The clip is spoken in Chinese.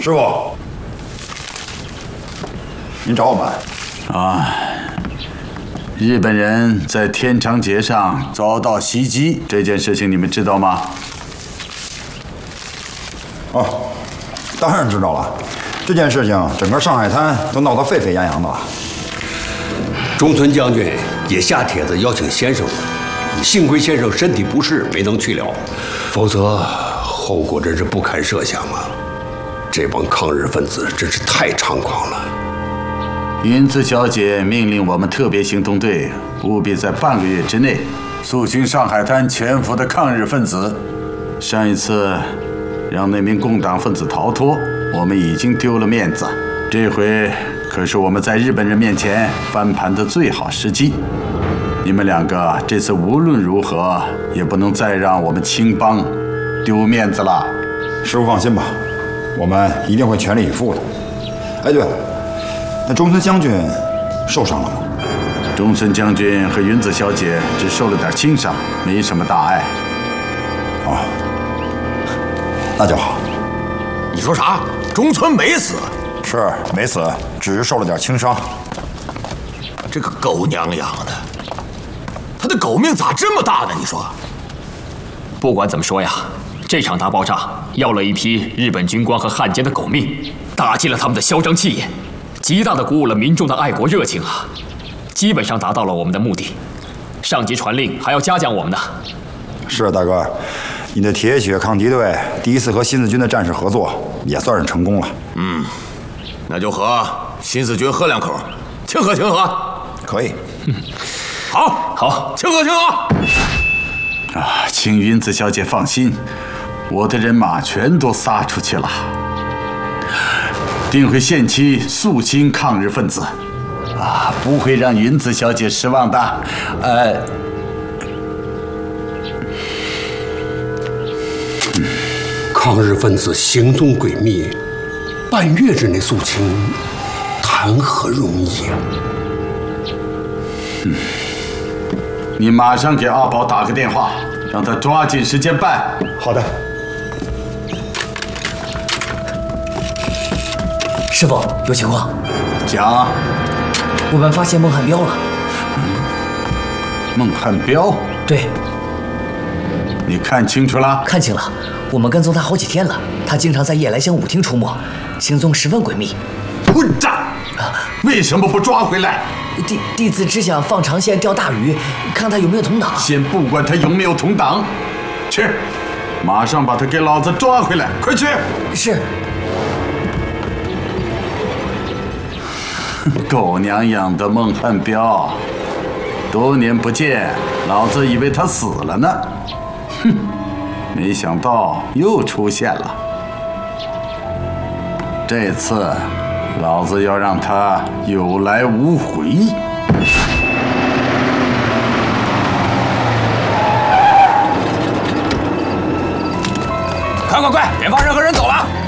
师傅，您找我们啊？日本人在天长节上遭到袭击，这件事情你们知道吗？ 哦，当然知道了。这件事情，整个上海滩都闹得沸沸扬扬的了。 中村将军也下帖子邀请先生了，幸亏先生身体不适没能去了，否则后果真是不堪设想啊！这帮抗日分子真是太猖狂了。 云子小姐命令我们特别行动队务必在半个月之内肃清上海滩潜伏的抗日分子。上一次让那名共党分子逃脱，我们已经丢了面子，这回可是我们在日本人面前翻盘的最好时机。你们两个这次无论如何也不能再让我们青帮丢面子了。 师傅放心吧，我们一定会全力以赴的。哎，对了，那中村将军受伤了吗？ 中村将军和云子小姐只受了点轻伤，没什么大碍。 哦，那就好。 你说啥？中村没死？ 是没死，只是受了点轻伤。 这个狗娘养的，他的狗命咋这么大呢？你说？ 不管怎么说呀，这场大爆炸要了一批日本军官和汉奸的狗命，打击了他们的嚣张气焰，极大的鼓舞了民众的爱国热情啊！基本上达到了我们的目的。上级传令还要嘉奖我们呢。 是大哥，你的铁血抗敌队第一次和新四军的战士合作，也算是成功了。 嗯，那就和新四军喝两口，庆贺庆贺。 可以。 好，好，庆贺庆贺。 啊，请云子小姐放心，我的人马全都撒出去了，定会限期肃清抗日分子，啊，不会让云子小姐失望的。 抗日分子行踪诡秘，半月之内肃清，谈何容易啊！ 你马上给阿宝打个电话，让他抓紧时间办。 好的。 师傅，有情况。 讲。 我们发现孟汉彪了。 孟汉彪？ 对。 你看清楚了？ 看清了。我们跟踪他好几天了，他经常在夜来香舞厅出没，行踪十分诡秘。 混账！为什么不抓回来？ 弟子只想放长线钓大鱼，看他有没有同党。 先不管他有没有同党，去，马上把他给老子抓回来！快去！ 是。 狗娘养的孟汉彪，多年不见，老子以为他死了呢。哼，没想到又出现了。这次，老子要让他有来无回。 快快快，别放任何人走了！